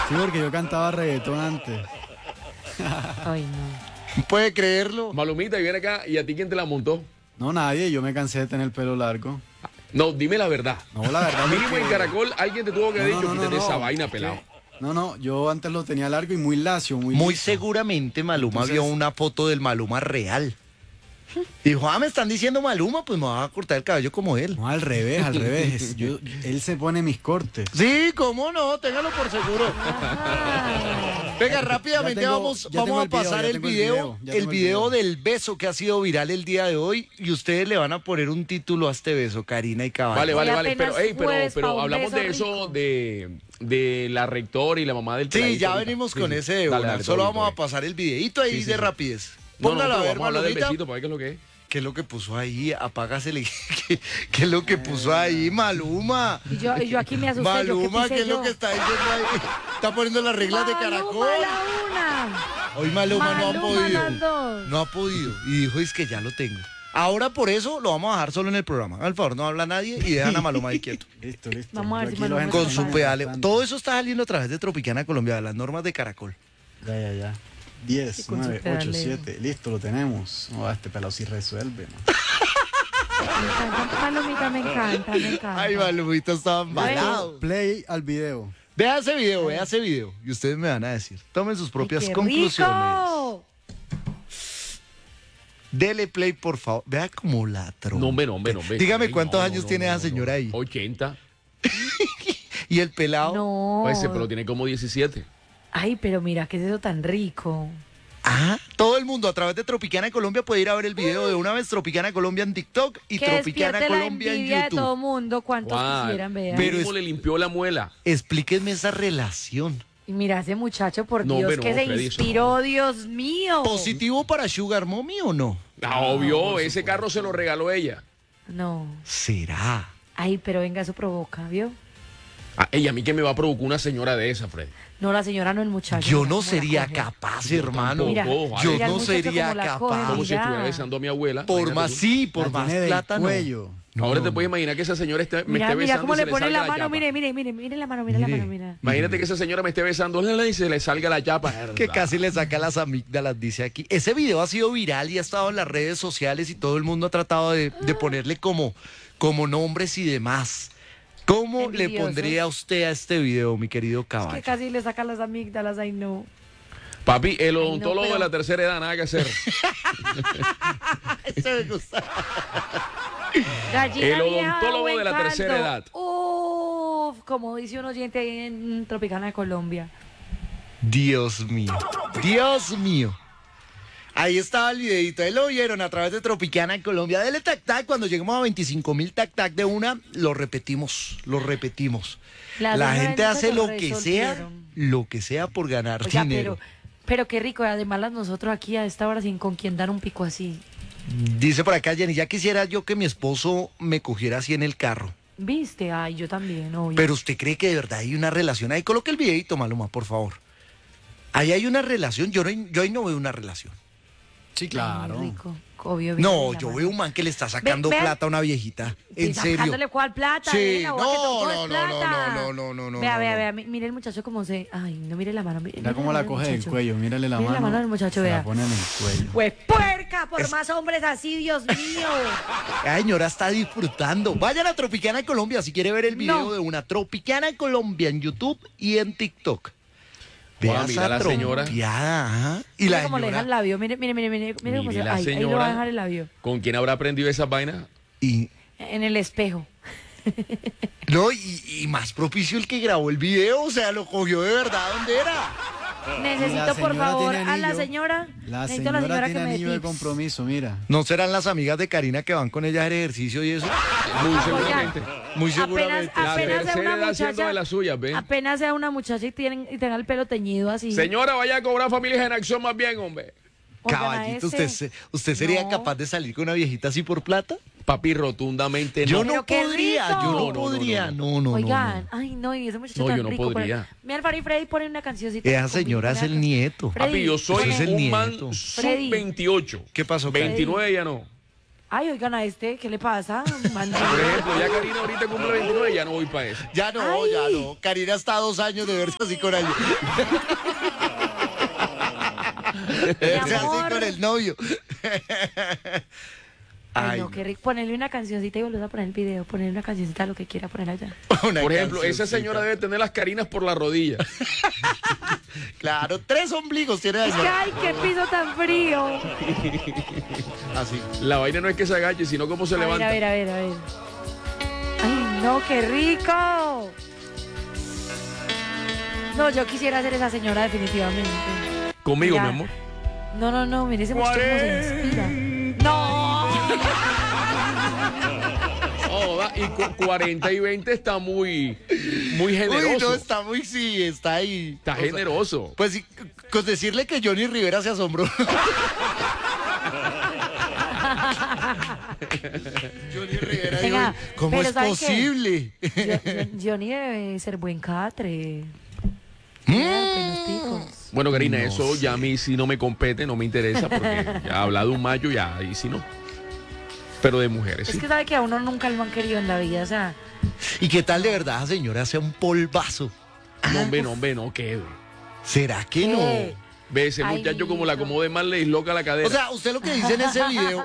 Sí, porque yo cantaba reggaetón antes. Ay, no. ¿Puede creerlo? Malumita, y viene acá, ¿y a ti quién te la montó? No, nadie, yo me cansé de tener el pelo largo. No, dime la verdad. No, la verdad. Mínimo en porque- Caracol, alguien te tuvo que haber dicho, quítate esa vaina, ¿Qué? pelado. No, yo antes lo tenía largo y muy lacio, muy Muy liso. seguramente Maluma Entonces- vio una foto del Maluma real. Dijo, me están diciendo Maluma, pues me voy a cortar el cabello como él. No, al revés, al revés. Él se pone mis cortes. Sí, cómo no, téngalo por seguro. Venga, rápidamente ya tengo- vamos ya tengo a el video, pasar ya el tengo el video, video, ya el tengo el video video. del beso que ha sido viral el día de hoy y ustedes le van a poner un título a este beso, Karina y Caballo. Vale, Hoy vale, apenas pero jueves pa' un hablamos de beso eso rico. de la rectora y la mamá del Sí, peladito ya ahorita. venimos Sí, con sí. ese de Dale, una. dale, Solo todo bien, vamos a todo bien. pasar el videito ahí Sí, sí, de sí. rapidez. No, Póngalo a ver, vamos a hablar del Malumita. besito para ver qué es lo que es. ¿Qué es lo que puso ahí? Apágasele. ¿Qué es lo que puso ahí, Maluma? Y yo aquí me asusté. Maluma, ¿qué es lo yo? que está diciendo ahí? Está poniendo las reglas de Maluma Caracol. la una. Hoy Maluma no ha Maluma podido. las dos. No ha podido. Y dijo, es que ya lo tengo. Ahora por eso lo vamos a dejar solo en el programa. Al favor, no habla nadie y dejan a Maluma ahí quieto. Listo. Vamos a ver Yo si aquí Maluma los se Con Con su su pedale. bastante. Todo eso está saliendo a través de Tropicana Colombia, de las normas de Caracol. Ya. 10, Sí, con su 9, 8, pedaleo. 7. Listo, lo tenemos. No, este pelado sí resuelve, ¿no? Me encanta. Malumita, me encanta. Ay, Malumita estaba embalado. Play al video. Vea ese video. Y ustedes me van a decir. Tomen sus propias Ay, qué conclusiones. rico. Dele play, por favor. Vea cómo la trompa. No, hombre. Dígame Ay, cuántos no, años no, tiene no, esa señora ahí. 80. Y el pelado. No. Pues ese pelo tiene como 17. Ay, pero mira, ¿qué es eso tan rico? Todo el mundo a través de Tropicana Colombia puede ir a ver el video de una vez. Tropicana Colombia en TikTok y Que Tropicana despierte la Colombia en envidia de todo YouTube. mundo. ¿Cuántos Guau, quisieran ver? Pero ¿Cómo le limpió la muela? Explíquenme esa relación. Y mira ese muchacho, por No, Dios, hombre, que no, se Freddy, eso inspiró, Dios mío. ¿Positivo para Sugar Mommy o no? Ah, obvio, ese carro se lo regaló ella. No. ¿Será? Ay, pero venga, eso provoca, ¿vio? Ella a mí que me va a provocar una señora de esa, Freddy. No, la señora no, el muchacho. Yo mira no cómo la sería coge. capaz, hermano. Mira, Yo mira el no muchacho sería cómo la coge, capaz. Como si mira. estuviera besando a mi abuela. Por Imagínate más tú. sí, por La más tiene del plata no. cuello. Ahora te no, puedes no. imaginar que esa señora me Mira, esté mira besando cómo y se le pone salga la mano, chapa. mire la mano, mire la Mire. mano, mira. Imagínate que esa señora me esté besando y se le salga la chapa. Que casi le saca las amígdalas, dice aquí. Ese video ha sido viral y ha estado en las redes sociales y todo el mundo ha tratado de ponerle como nombres y demás. ¿Cómo le Envidiosos. pondría usted a este video, mi querido Es caballo? que casi le saca las amígdalas, ay no. Papi, el no, odontólogo pero- de la tercera edad, nada que hacer. Ese me gusta. Gallina El vieja, odontólogo buen de la tercera caldo. edad. Uf, como dice un oyente ahí en Tropicana de Colombia. Dios mío. Dios mío. Ahí estaba el videito, ahí lo vieron a través de Tropicana en Colombia. Dele tac tac, cuando lleguemos a 25,000 tac tac de una, lo repetimos. La señora gente nunca hace se lo que sea por ganar Oiga, dinero. pero qué rico, además las nosotros aquí a esta hora sin con quien dar un pico así. Dice por acá Jenny, ya quisiera yo que mi esposo me cogiera así en el carro. ¿Viste? Ay, yo también, obvio. Pero usted cree que de verdad hay una relación. Ahí coloque el videito, Maluma, por favor. Ahí hay una relación, yo ahí no veo una relación. Sí, Ay, claro. rico, obvio. No, la yo mano. veo un man que le está sacando Vean. plata a una viejita. En ¿Y serio. sacándole cuál plata? Sí, Venga, guau, que todo no, es no, plata. no, Vea, no, vea, no. mire el muchacho como se... Ay, no mire la mano. Mira cómo la coge del cuello, mírale la Mire mano. la mano del muchacho, se vea. la pone en el cuello. Pues puerca, por más hombres así, Dios mío. La señora está disfrutando. Vayan a Tropicana Colombia si quiere ver el video No. de una Tropicana Colombia en YouTube y en TikTok. Vea Mira esa la señora. trompeada, ajá. Y Mire la cómo le deja el señora. labio. Mire cómo Mire se... la Ahí lo va a señora. dejar el labio. ¿Con quién habrá aprendido esas vainas? Y, En el espejo. no, y más propicio el que grabó el video, o sea, lo cogió de verdad, ¿dónde era? Necesito, por señora favor, tiene a la anillo. señora. La Necesito a la señora señora que tiene me dé anillo de tips. compromiso, mira. ¿No serán las amigas de Karina que van con ella a hacer ejercicio y eso? Muy seguramente. Muy seguramente. La Apenas sea tercera una edad haciendo muchacha, de las suyas, ¿ven? apenas sea una muchacha y tenga el pelo teñido así. Señora, vaya a cobrar Familias en Acción más bien, hombre. Oigan a Caballito, ese. ¿usted sería No. capaz de salir con una viejita así por plata? Papi, rotundamente no. Yo no Pero qué podría, rico. yo no No, no, podría, no. Oigan, ay no, y ese muchacho No, tan yo no rico. podría. Mi Alfaro y Freddy ponen una cancioncita. Esa señora es el nieto. Freddy, Papi, yo soy Ese es el un man nieto. Freddy. sub-28. ¿Qué pasó? 29 ya no. Ay, oigan a este, ¿qué le pasa? Bandido. Por ejemplo, ya Karina ahorita cumple 29, ya no voy para eso. Ya no, Ay. ya no. Karina está a 2 años de verse así con alguien. De verse así amor. con el novio. Ay, no, qué rico. Ponerle una cancioncita y volver a poner el video. Ponerle una cancioncita, lo que quiera poner allá. Una Por ejemplo, esa cancioncita. señora debe tener las Carinas por la rodilla. Claro, 3 ombligos tiene la Es que, señora. ay, qué piso tan frío. Así. La vaina no es que se agache, sino cómo se A ver, levanta. a ver, a ver, a ver. Ay, no, qué rico. No, yo quisiera ser esa señora definitivamente. Conmigo, Ya. mi amor. No, mire ese muchacho cómo se inspira. No. Joda, y 40 y 20 está muy generoso. Uy, no, está muy, sí, está ahí. Está O sea, generoso. pues sí, con decirle que Johnny Rivera se asombró. Johnny Rivera, Venga, dijo, ¿cómo pero es ¿saben qué? posible? Johnny debe ser buen catre. Mm. Pelos picos. Bueno, Karina, No eso sé. ya a mí sí no me compete, no me interesa, porque ya hablado un mayo, ya ahí sí no. Pero de mujeres, Es sí. que sabe que a uno nunca lo han querido en la vida, o sea, ¿Y qué tal de verdad, señora, sea un polvazo? No, hombre, no, ¿qué? ¿Será que ¿qué? no? Ve ese Ay, muchacho como la mijo. acomode mal, le disloca la cadera. O sea, usted lo que dice en ese video.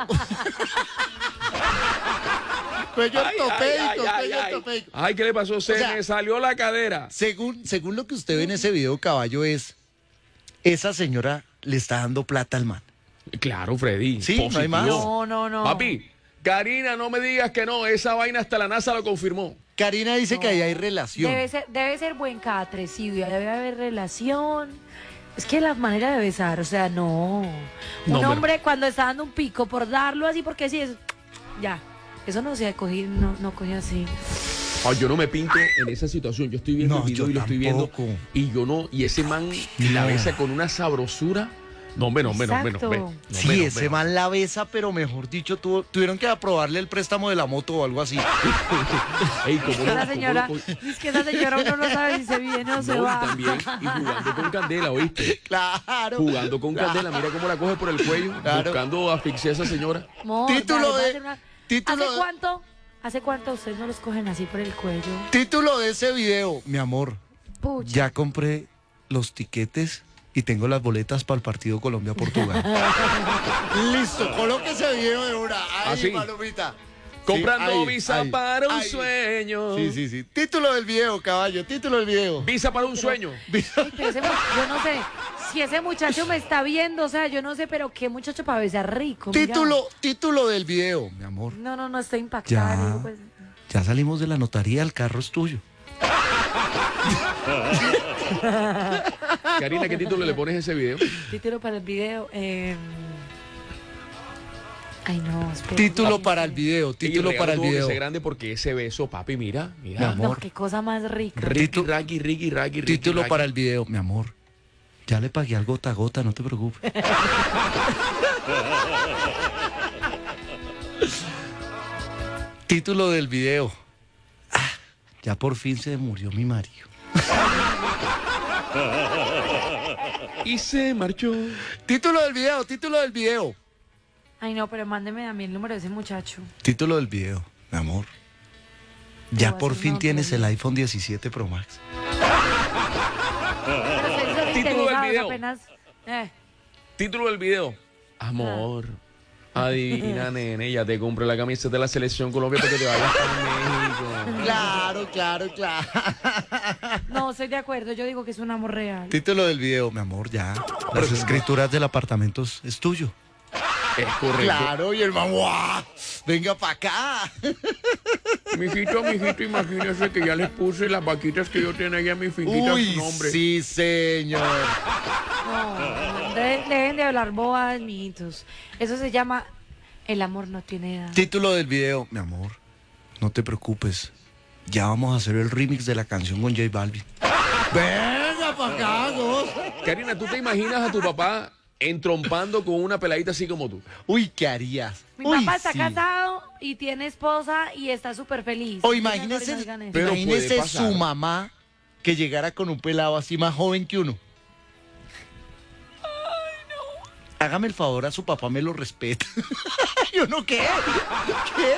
Cuello Ay, ortopédico, ay, cuello ay. ortopédico. Ay, ¿qué le pasó? Se sea, me salió la cadera. Según lo que usted ve en ese video, caballo, esa señora le está dando plata al man. Claro, Freddy. Sí, no hay más. no. Papi, Karina, no me digas que no. Esa vaina hasta la NASA lo confirmó. Karina dice que ahí hay relación. Debe ser buen catre, sí, debe haber relación. Es que la manera de besar, o sea, no. No, Un pero- hombre cuando está dando un pico por darlo así, porque sí, es, ya. Eso no se ha cogido, no cogió así. Ay, yo no me pinto en esa situación. Yo estoy viendo No, el video yo y lo estoy viendo. tampoco. Y yo no, y ese man la No. besa con una sabrosura. No, hombre. Exacto. Sí, ese man la besa, pero mejor dicho, tuvieron que aprobarle el préstamo de la moto o algo así. Ey, ¿cómo Esa no? señora, ¿Cómo no? es que esa señora uno no sabe si se viene o se No, y va. también, y jugando con candela, ¿oíste? Claro. Jugando con candela, mira cómo la coge por el cuello, Claro. buscando asfixiar a esa señora. Amor, Título va a de- hacer título de- ¿Hace cuánto ustedes no los cogen así por el cuello? Título de ese video, mi amor. Pucha. Ya compré los tiquetes y tengo las boletas para el partido Colombia-Portugal. Listo, coloque ese video de una. Ahí, ¿Ah, sí? palomita. Comprando Sí, ahí, visa ahí, para un ahí. sueño. Sí. Título del video, caballo. Título del video. Visa para un sueño. Ay, pero yo no sé si ese muchacho me está viendo, o sea, yo no sé, pero qué muchacho para besar rico. mira. Título del video, mi amor. No, estoy impactada. Ya. digo, pues. Ya salimos de la notaría, el carro es tuyo. Karina, ¿qué título le pones a ese video? Título para el video. Ay, no, espera. Título para el video, título Y para el tuvo que video. ser grande porque ese beso, papi, mira. Mi No, amor. qué cosa más rica. Ricky. Título para el video, mi amor. Ya le pagué al gota a gota, no te preocupes. Título del video. Ah, ya por fin se murió mi marido. Y se marchó. Título del video. Ay, no, pero mándeme a mí el número de ese muchacho. Título del video, mi amor. Voy Ya a por hacer fin una tienes el otra. iPhone 17 Pro Max. Pero ustedes son Título del interesados video. apenas. Título del video. Amor. Adivina, nene, ya te compré la camiseta de la selección Colombia para que te vayas para México. Claro. No, estoy de acuerdo. Yo digo que es un amor real. Título del video, mi amor, ya. Las escrituras del apartamento es tuyo. Es correcto. Claro, y el mamá, venga para acá. Mijito, imagínese que ya les puse las vaquitas que yo tenía allá en mi finquita a Uy, su nombre. sí, señor. No, dejen de hablar bobadas, mitos. Eso se llama el amor no tiene edad. Título del video, mi amor, no te preocupes. Ya vamos a hacer el remix de la canción con J Balvin. Venga para acá, goza. Karina, ¿tú te imaginas a tu papá entrompando con una peladita así como tú? Uy, ¿qué harías? Mi Uy, papá está sí. casado y tiene esposa y está súper feliz. O Por imagínese, favor, no digan eso. Pero imagínese puede pasar. su mamá que llegara con un pelado así más joven que uno. hágame el favor, a su papá me lo respeta. ¿Yo no qué? ¿Qué?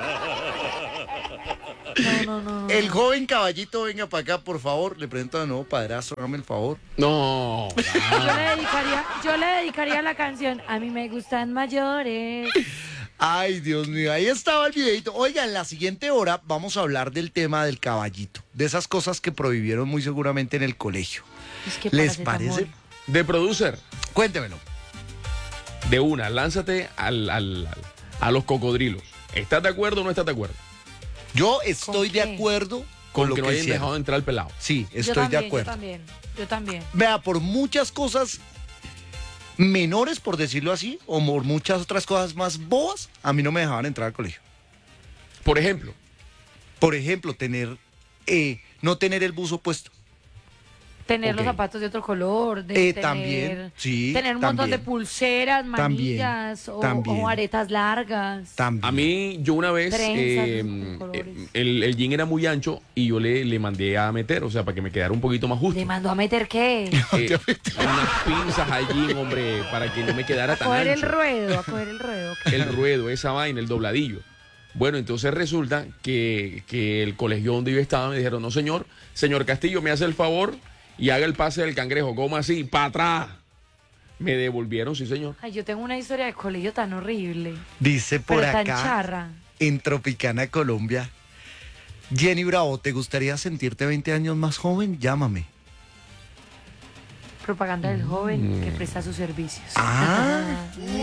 No. El joven caballito, venga para acá, por favor. Le presento de nuevo padrastro, hágame el favor. No. Yo le dedicaría la canción A mí me gustan mayores. Ay, Dios mío, ahí estaba el videito. Oiga, en la siguiente hora vamos a hablar del tema del caballito. De esas cosas que prohibieron muy seguramente en el colegio. Es que ¿Les paracetamol. parece? De producer, Cuéntemelo. de una, lánzate a los cocodrilos. ¿Estás de acuerdo o no estás de acuerdo? Yo estoy de qué? acuerdo con Con lo que no que hayan hicieron. dejado entrar al pelado. Sí, Yo estoy también, de acuerdo. Yo también. Vea, por muchas cosas menores, por decirlo así, o por muchas otras cosas más bobas, a mí no me dejaban entrar al colegio. Por ejemplo, Por ejemplo, no tener el buzo puesto. Tener los Ok. zapatos de otro color, También, sí, tener un montón también. de pulseras, manillas también. o aretas largas. También. a mí, yo una vez, Trenzas de colores. el jean era muy ancho y yo le mandé a meter, o sea, para que me quedara un poquito más justo. ¿Le mandó a meter qué? Unas pinzas allí, hombre, para que no me quedara A tan coger el ancho. ruedo, a coger el ruedo. El ruedo, esa vaina, el dobladillo. Bueno, entonces resulta que el colegio donde yo estaba me dijeron, no señor Castillo, me hace el favor y haga el pase del cangrejo. ¿Cómo así? ¡Para atrás! Me devolvieron, sí señor. Ay, yo tengo una historia de colegio tan horrible, Dice por pero tan acá, charra. en Tropicana, Colombia. Jenny Bravo, ¿te gustaría sentirte 20 años más joven? Llámame. Propaganda del joven que presta sus servicios. Ah.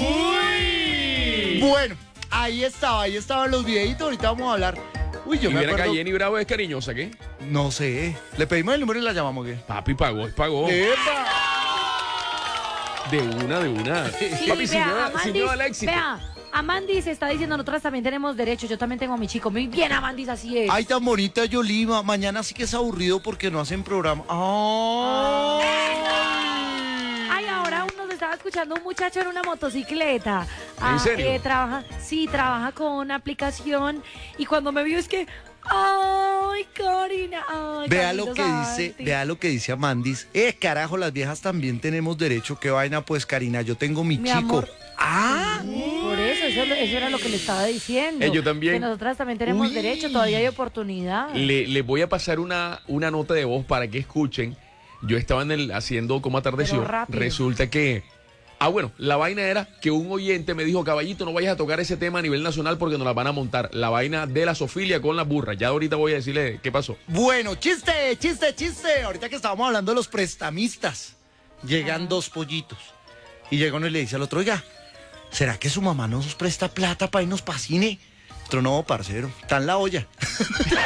Bueno, ahí estaban los videitos, ahorita vamos a hablar. Uy, yo Y me viene acá acuerdo, Jenny Bravo, es cariñosa, ¿qué? no sé, le pedimos el número y la llamamos, ¿qué? Papi pagó, pagó. ¡Epa! De una. Sí, Papi, sin vea, miedo al éxito. vea, Amandis está diciendo, nosotras también tenemos derechos, yo también tengo a mi chico. Muy bien, Amandis, así es. Ay, tan bonita Yolima. Mañana sí que es aburrido porque no hacen programa. Ay, ahora uno se estaba escuchando un muchacho en una motocicleta. ¿En serio? Trabaja con una aplicación y cuando me vio es que, ay, Karina, ay, Vea lo Camilo que Santi. dice, vea lo que dice Amandis. Carajo, las viejas también tenemos derecho. Qué vaina, pues, Karina, yo tengo mi Mi chico. amor. Ah, Por eso era lo que le estaba diciendo. Yo también. Que nosotras también tenemos Uy. derecho, todavía hay oportunidad. Le voy a pasar una nota de voz para que escuchen. Yo estaba haciendo como atardeció. Pero rápido. Resulta que... Ah, bueno, la vaina era que un oyente me dijo, caballito, no vayas a tocar ese tema a nivel nacional porque nos la van a montar. La vaina de la zoofilia con las burras. Ya ahorita voy a decirle qué pasó. bueno, chiste. Ahorita que estábamos hablando de los prestamistas, llegan dos pollitos. Y llega uno y le dice al otro, oiga, ¿será que su mamá nos presta plata para irnos para cine? Otro, no, parcero, está en la olla.